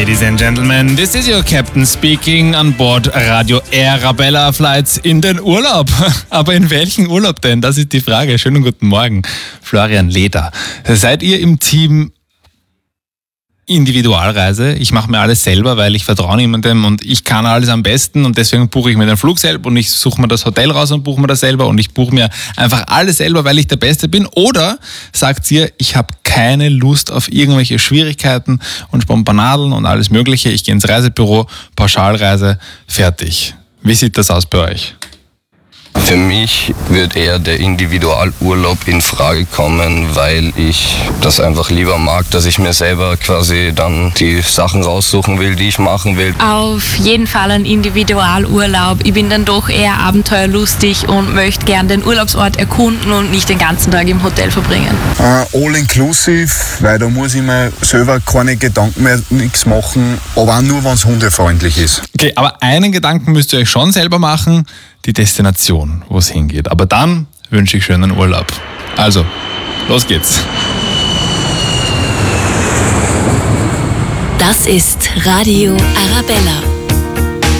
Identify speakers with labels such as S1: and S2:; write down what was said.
S1: Ladies and gentlemen, this is your captain speaking an Bord Radio Arabella Flights in den Urlaub. Aber in welchen Urlaub denn? Das ist die Frage. Schönen guten Morgen, Florian Leder. Seid ihr im Team Individualreise? Ich mache mir alles selber, weil ich vertraue niemandem und ich kann alles am besten und deswegen buche ich mir den Flug selber und ich suche mir das Hotel raus und buche mir das selber und ich buche mir einfach alles selber, weil ich der Beste bin. Oder sagt ihr, ich habe keine Lust auf irgendwelche Schwierigkeiten und Spompanadeln und alles Mögliche. Ich gehe ins Reisebüro, Pauschalreise, fertig. Wie sieht das aus bei euch?
S2: Für mich wird eher der Individualurlaub in Frage kommen, weil ich das einfach lieber mag, dass ich mir selber quasi dann die Sachen raussuchen will, die ich machen will.
S3: Auf jeden Fall ein Individualurlaub. Ich bin dann doch eher abenteuerlustig und möchte gern den Urlaubsort erkunden und nicht den ganzen Tag im Hotel verbringen.
S4: All inclusive, weil da muss ich mir selber keine Gedanken mehr, nichts machen, aber auch nur, wenn es hundefreundlich ist.
S1: Okay, aber einen Gedanken müsst ihr euch schon selber machen, die Destination, wo es hingeht. Aber dann wünsche ich schönen Urlaub. Also, los geht's.
S5: Das ist Radio Arabella.